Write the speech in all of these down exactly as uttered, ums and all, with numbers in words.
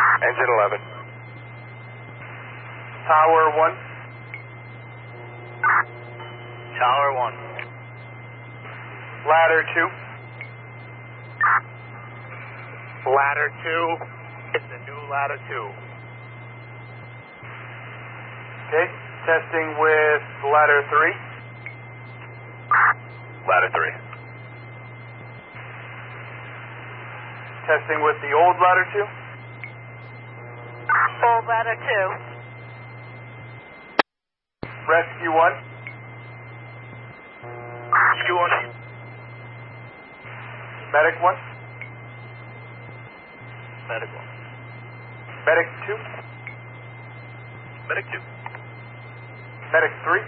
Engine eleven. Tower one. Tower one. Ladder two. Ladder two. It's the new ladder two. Okay, testing with ladder three. Ladder three. Testing with the old ladder two. Old ladder two. Rescue one. Rescue one. Medic one. Medic one. Medic two. Medic two. Medic three.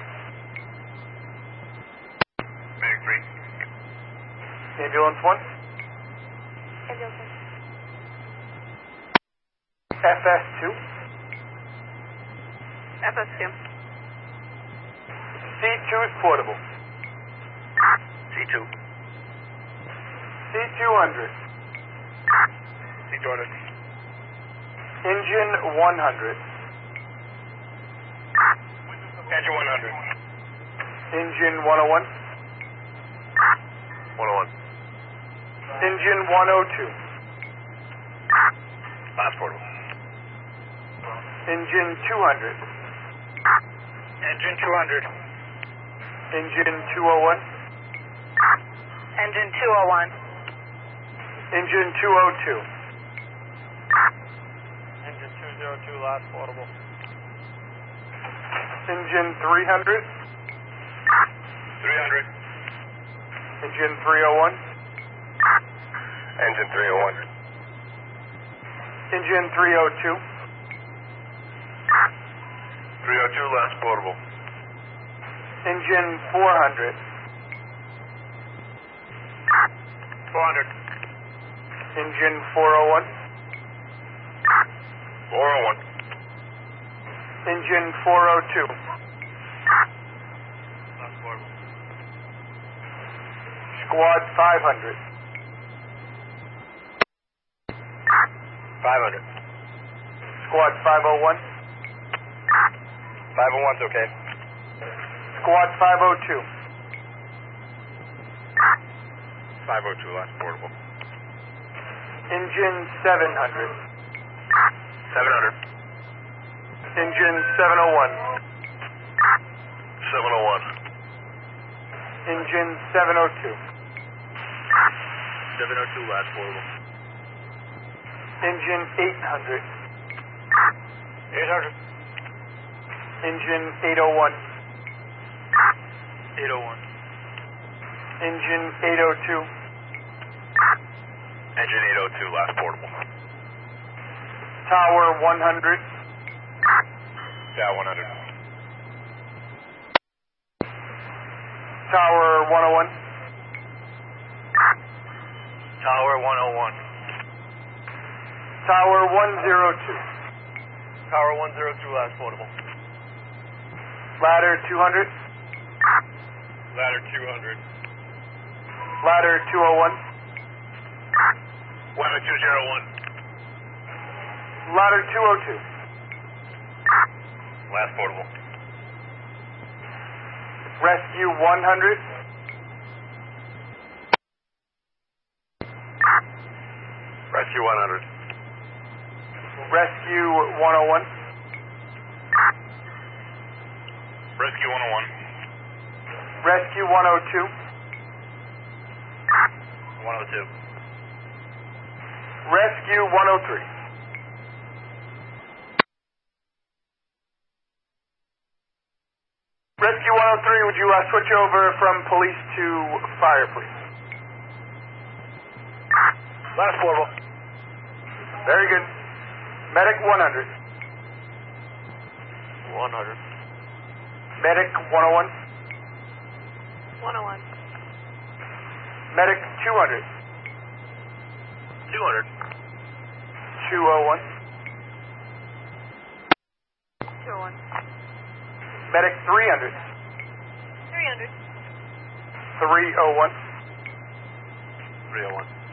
Medic three. Ambulance one. Ambulance. F S two. F S two. C two is portable. C two. C two hundred. C two hundred. Engine one hundred. Engine one hundred. Engine one oh one. one oh one. Engine one oh two. Last portable. Engine two hundred. Engine two hundred. Engine two oh one. Engine two oh one. Engine two oh two. Engine two oh two, last portable. Engine three hundred. three hundred. Engine three oh one. Engine three oh one. Engine three oh two. three oh two, last portable. Engine four hundred. four hundred. Engine four oh one. four oh one. Engine four oh two. Last portable. Squad five hundred. five hundred. Squad five oh one. five oh one's okay. Squad five oh two. five oh two, last portable. Engine seven hundred. seven hundred. Engine seven oh one. seven oh one. Engine seven oh two. seven oh two, last portable. Engine eight hundred. eight hundred. Engine eight oh one. eight oh one. Engine eight oh two. Engine eight oh two, last portable. Tower one hundred. Yeah, one hundred. Tower one oh one. Tower one oh one. Tower one oh two. Tower one oh two, last portable. Ladder two hundred. Ladder two hundred. Ladder two oh one. Ladder two oh one. Ladder two oh two. Last portable. Rescue one hundred. Rescue one hundred. Rescue one oh one. Rescue one oh one. Rescue one oh two. one oh two. Rescue one oh three. Rescue one oh three, would you uh, switch over from police to fire, please? Last portable. Very good. Medic one hundred. one hundred. Medic one oh one. one oh one. Medic two hundred. two hundred. two oh one. two oh one. Medic three hundred. three hundred. three oh one. three oh one.